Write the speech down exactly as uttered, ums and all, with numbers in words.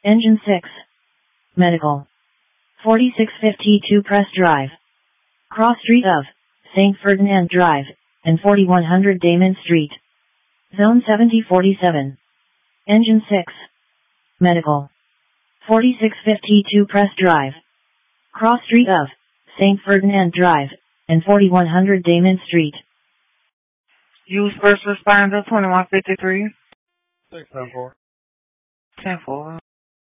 Engine six. Medical. forty-six fifty-two Press Drive. Cross Street of Saint Ferdinand Drive and forty-one hundred Damon Street. Zone seventy forty-seven. Engine six. Medical. forty-six fifty-two Press Drive. Cross Street of Saint Ferdinand Drive and forty-one hundred Damon Street. Use first responder twenty-one fifty-three. six ten four. ten four.